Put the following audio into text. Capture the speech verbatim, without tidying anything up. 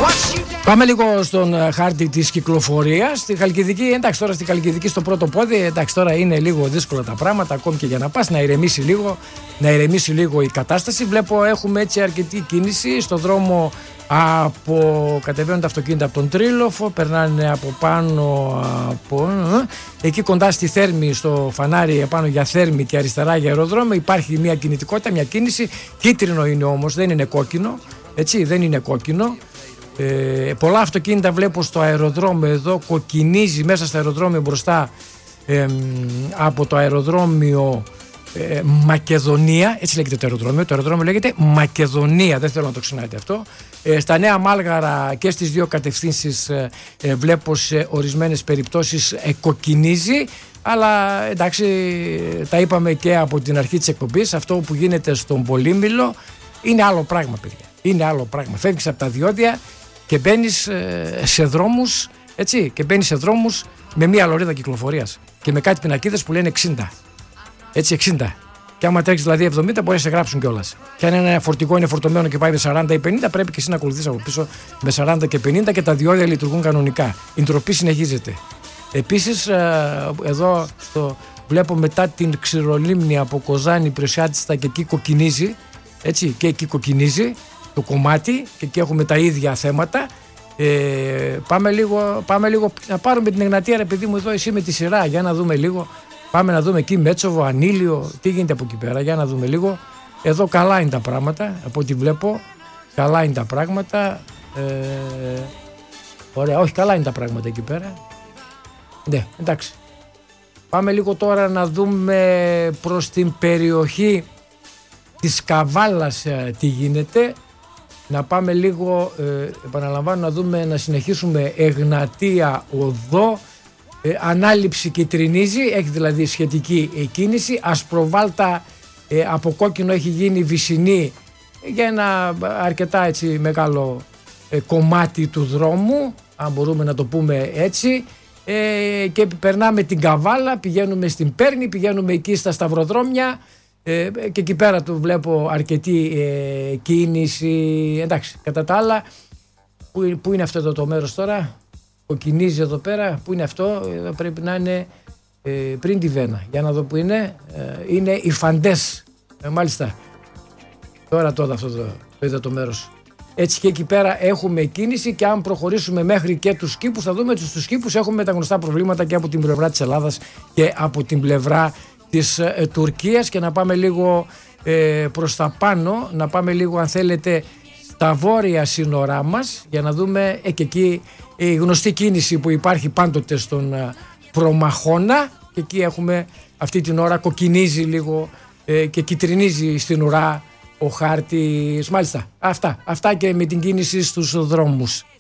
Πάμε λίγο στον χάρτη της κυκλοφορίας. Στη Χαλκιδική, εντάξει, τώρα στη Χαλκιδική στο πρώτο πόδι, εντάξει, τώρα είναι λίγο δύσκολα τα πράγματα, ακόμη και για να πας, να ηρεμήσει λίγο, να ηρεμήσει λίγο η κατάσταση. Βλέπω έχουμε έτσι αρκετή κίνηση στο δρόμο. Από, κατεβαίνουν τα αυτοκίνητα από τον Τρίλοφο, περνάνε από πάνω από, εκεί κοντά στη Θέρμη, στο φανάρι επάνω για Θέρμη και αριστερά για αεροδρόμιο υπάρχει μια κινητικότητα, μια κίνηση. Κίτρινο είναι όμως, δεν είναι κόκκινο, έτσι, δεν είναι κόκκινο. Ε, πολλά αυτοκίνητα βλέπω στο αεροδρόμιο εδώ, κοκκινίζει μέσα στο αεροδρόμιο μπροστά, ε, από το αεροδρόμιο ε, Μακεδονία, έτσι λέγεται το αεροδρόμιο, το αεροδρόμιο λέγεται Μακεδονία, δεν θέλω να το ξεχνάτε αυτό. Ε, στα Νέα Μάλγαρα και στις δύο κατευθύνσεις ε, ε, βλέπω σε ορισμένες περιπτώσεις ε, κοκκινίζει, αλλά εντάξει, τα είπαμε και από την αρχή της εκπομπής, αυτό που γίνεται στον Πολύμηλο είναι άλλο πράγμα, παιδιά, είναι άλλο πράγμα. Φεύγεις από τα διόδια και μπαίνεις ε, σε δρόμους, έτσι, και μπαίνεις σε δρόμους με μία λωρίδα κυκλοφορίας και με κάτι πινακίδες που λένε εξήντα, έτσι, εξήντα. Και άμα τρέξει δηλαδή εβδομήντα, μπορεί να σε γράψουν κιόλας. Και αν ένα φορτηγό είναι φορτωμένο και πάει με σαράντα ή πενήντα, πρέπει και εσύ να ακολουθείς από πίσω με σαράντα και πενήντα και τα διόδια λειτουργούν κανονικά. Η ντροπή συνεχίζεται. Επίσης, εδώ στο, βλέπω μετά την Ξηρολίμνη από Κοζάνη, Πριοσιάτιστα και εκεί κοκκινίζει. Έτσι, και εκεί κοκκινίζει το κομμάτι και εκεί έχουμε τα ίδια θέματα. Ε, πάμε, λίγο, πάμε λίγο να πάρουμε την Εγνατία, ρε παιδί μου, εδώ εσύ με τη σειρά, για να δούμε λίγο. Πάμε να δούμε εκεί Μέτσοβο, Ανήλιο, τι γίνεται από εκεί πέρα, για να δούμε λίγο. Εδώ καλά είναι τα πράγματα, από ό,τι βλέπω, καλά είναι τα πράγματα. Ε, ωραία, όχι, καλά είναι τα πράγματα εκεί πέρα. Ναι, εντάξει. Πάμε λίγο τώρα να δούμε προς την περιοχή της Καβάλας ε, τι γίνεται. Να πάμε λίγο, ε, επαναλαμβάνω, να δούμε, να συνεχίσουμε Εγνατία Οδό. Ε, ανάληψη κιτρινίζει, έχει δηλαδή σχετική ε, κίνηση. Ασπροβάλτα ε, από κόκκινο έχει γίνει Βυσσινή για ένα αρκετά έτσι μεγάλο ε, κομμάτι του δρόμου, αν μπορούμε να το πούμε έτσι, ε, και περνάμε την Καβάλα, πηγαίνουμε στην Πέρνη, πηγαίνουμε εκεί στα σταυροδρόμια ε, και εκεί πέρα του βλέπω αρκετή ε, κίνηση. Εντάξει, κατά τα άλλα, που, που είναι αυτό εδώ το μέρος τώρα, κοκκινίζει εδώ πέρα, που είναι αυτό, εδώ πρέπει να είναι ε, πριν τη Βένα, για να δω που είναι, ε, είναι οι Φαντές, ε, μάλιστα, τώρα τώρα αυτό το, το είδα το μέρος. Έτσι και εκεί πέρα έχουμε κίνηση και αν προχωρήσουμε μέχρι και τους κήπους, θα δούμε ότι στους κήπους έχουμε τα γνωστά προβλήματα και από την πλευρά της Ελλάδας και από την πλευρά της ε, Τουρκίας. Και να πάμε λίγο ε, προς τα πάνω, να πάμε λίγο αν θέλετε στα βόρεια σύνορά μας, για να δούμε ε, και εκεί η γνωστή κίνηση που υπάρχει πάντοτε στον ε, Προμαχώνα, και εκεί έχουμε αυτή την ώρα κοκκινίζει λίγο ε, και κιτρινίζει στην ουρά ο χάρτης. Μάλιστα, αυτά, αυτά και με την κίνηση στους δρόμους.